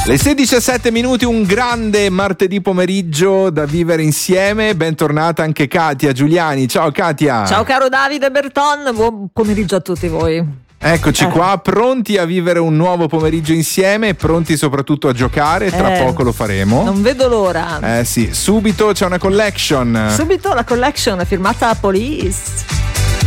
Le 16:07, un grande martedì pomeriggio da vivere insieme. Bentornata anche Katia Giuliani. Ciao Katia. Ciao caro Davide Berton, buon pomeriggio a tutti voi. Eccoci qua, pronti a vivere un nuovo pomeriggio insieme, pronti soprattutto a giocare, tra poco lo faremo. Non vedo l'ora. Sì, subito c'è una collection. Subito la collection firmata Police.